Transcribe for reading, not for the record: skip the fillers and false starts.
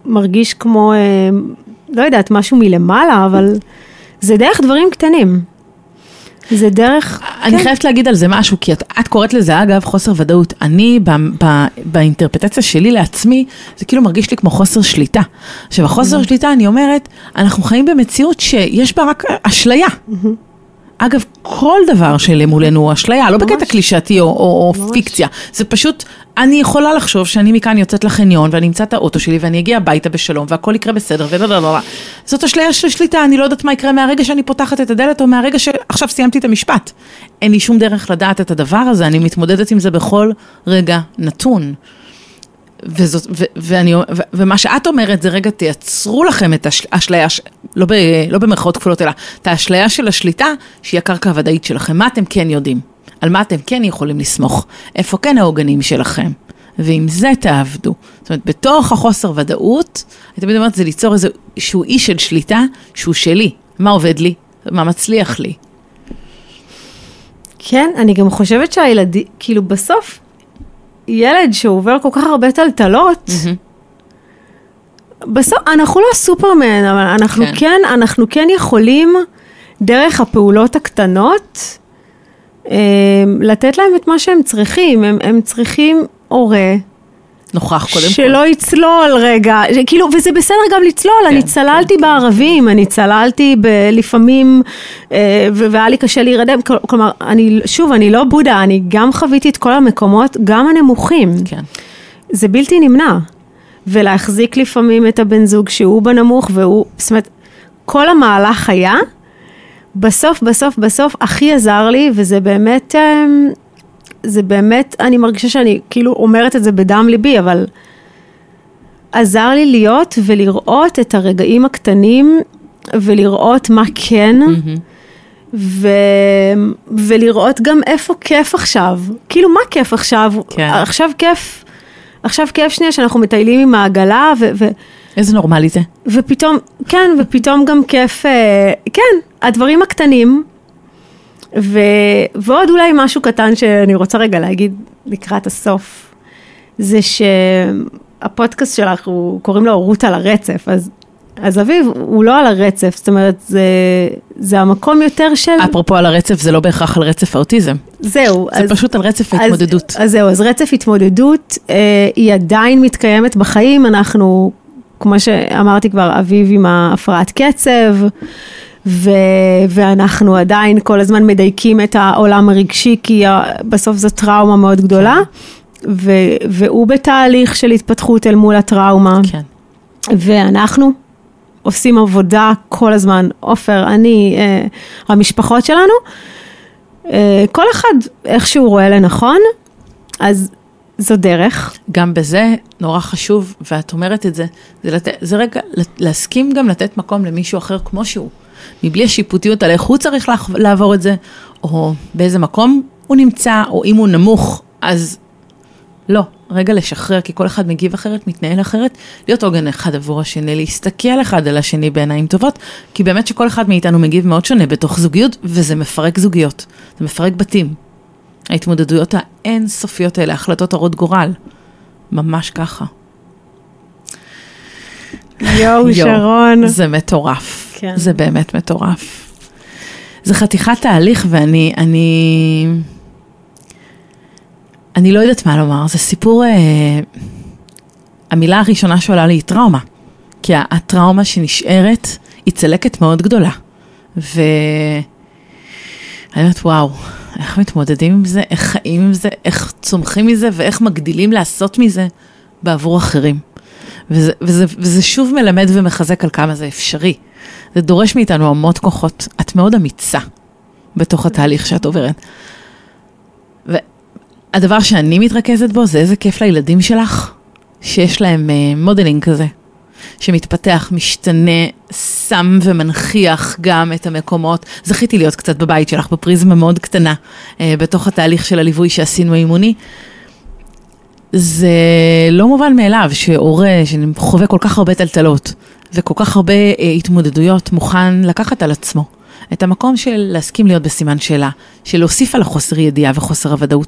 מרגיש כמו, לא יודעת, משהו מלמעלה, אבל זה דרך דברים קטנים. זה דרך... אני חייבת להגיד על זה משהו, כי את קוראת לזה, אגב, חוסר ודאות. אני, באינטרפטציה שלי לעצמי, זה כאילו מרגיש לי כמו חוסר שליטה. עכשיו, החוסר שליטה, אני אומרת, אנחנו חיים במציאות שיש בה רק אשליה. אגב, כל דבר שלמולנו הוא אשליה, לא בקטע קלישאתי או פיקציה. זה פשוט, אני יכולה לחשוב שאני מכאן יוצאת לחניון, ואני אמצא את האוטו שלי, ואני אגיע הביתה בשלום, והכל יקרה בסדר, זאת אשליה של שליטה, אני לא יודעת מה יקרה מהרגע שאני פותחת את הדלת, או מהרגע שעכשיו סיימתי את המשפט. אין לי שום דרך לדעת את הדבר הזה, אני מתמודדת עם זה בכל רגע נתון. ומה שאת אומרת זה רגע תייצרו לכם את האשליה, לא במרכאות כפולות אלא, את האשליה של השליטה שהיא הקרקע הוודאית שלכם, מה אתם כן יודעים, על מה אתם כן יכולים לסמוך, איפה כן העוגנים שלכם, ועם זה תעבדו. זאת אומרת, בתוך החוסר ודאות, אני תמיד אומרת, זה ליצור איזשהו אי של שליטה שהוא שלי, מה עובד לי, מה מצליח לי. כן, אני גם חושבת שהילדים, כאילו בסוף, ילד שעובר כל כך הרבה טלטלות, בסוף, אנחנו לא סופרמן, אבל אנחנו כן יכולים, דרך הפעולות הקטנות, לתת להם את מה שהם צריכים. הם צריכים הורה, נוכח קודם כל. שלא יצלול רגע, כאילו, וזה בסדר גם לצלול, אני צללתי בערבים, אני צללתי לפעמים, והיה לי קשה להירדם, כלומר, אני לא בודה, אני גם חוויתי את כל המקומות, גם הנמוכים. כן. זה בלתי נמנע. ולהחזיק לפעמים את הבן זוג שהוא בנמוך, זאת אומרת, כל המהלך היה, בסוף, הכי עזר לי, וזה באמת, אני מרגישה שאני כאילו אומרת את זה בדם ליבי, אבל עזר לי להיות ולראות את הרגעים הקטנים, ולראות מה כן, ולראות גם איפה כיף עכשיו. כאילו, מה כיף עכשיו? עכשיו כיף שנייה שאנחנו מטיילים עם העגלה, איזה נורמלי זה. ופתאום גם כיף, כן, הדברים הקטנים, ועוד אולי משהו קטן שאני רוצה רגע להגיד לקראת הסוף, זה שהפודקאסט שלך, קוראים לו רות על הרצף, אז אביב הוא לא על הרצף, זאת אומרת, זה המקום יותר של... אפרופו על הרצף, זה לא בהכרח על רצף האוטיזם. זהו. זה פשוט על רצף ההתמודדות. אז רצף התמודדות, היא עדיין מתקיימת בחיים, אנחנו, כמו שאמרתי כבר, אביב עם ההפרעת קצב, ואנחנו עדיין כל הזמן מדייקים את העולם הרגשי, כי בסוף זו טראומה מאוד גדולה, והוא בתהליך של התפתחות אל מול הטראומה. כן. ואנחנו עושים עבודה כל הזמן, עופר, אני, המשפחות שלנו, כל אחד איך שהוא רואה לנכון, אז זו דרך. גם בזה נורא חשוב, ואת אומרת את זה, זה רגע להסכים גם לתת מקום למישהו אחר כמו שהוא, מבלי השיפוטיות על איך הוא צריך לעבור את זה, או באיזה מקום הוא נמצא, או אם הוא נמוך, אז לא, רגע לשחרר, כי כל אחד מגיב אחרת, מתנהל אחרת, להיות עוגן אחד עבור השני, להסתכל אחד על השני בעיניים טובות, כי באמת שכל אחד מאיתנו מגיב מאוד שונה בתוך זוגיות, וזה מפרק זוגיות, זה מפרק בתים. ההתמודדויות האין-סופיות האלה, החלטות הרות גורל, ממש ככה. יואו, שרון. זה מטורף, כן. זה באמת מטורף. זה חתיכת תהליך, אני לא יודעת מה לומר, זה סיפור, המילה הראשונה שעולה לי היא טראומה, כי הטראומה שנשארת היא צלקת מאוד גדולה, ואני אומרת וואו, איך מתמודדים עם זה, איך חיים עם זה, איך צומחים מזה, ואיך מגדילים לעשות מזה בעבור אחרים, וזה שוב מלמד ומחזק על כמה זה אפשרי, זה דורש מאיתנו המון כוחות, את מאוד אמיצה בתוך התהליך שאת עוברת, הדבר שאני מתרכזת בו זה איזה כיף לילדים שלך, שיש להם מודלינג כזה, שמתפתח, משתנה, שם ומנחיח גם את המקומות. זכיתי להיות קצת בבית שלך, בפריזמה מאוד קטנה, בתוך התהליך של הליווי שעשינו אימוני. זה לא מובן מאליו שהורה שחווה כל כך הרבה טלטלות, וכל כך הרבה התמודדויות מוכן לקחת על עצמו. את המקום של להסכים להיות בסימן שאלה, של להוסיף על החוסר ידיעה וחוסר הוודאות,